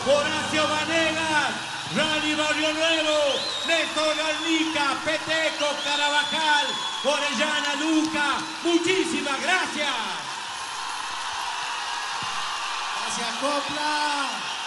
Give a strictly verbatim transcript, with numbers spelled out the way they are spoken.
Horacio Vanegas, Rally Barrio Nuevo, Néstor Garnica, Peteco, Carabajal, Orellana, Luca. Muchísimas gracias. Gracias, Copla.